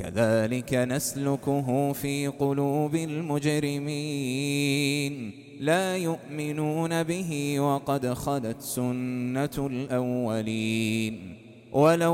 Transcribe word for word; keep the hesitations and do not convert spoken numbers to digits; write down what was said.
كذلك نسلكه في قلوب المجرمين لا يؤمنون به وقد خلت سنة الأولين ولو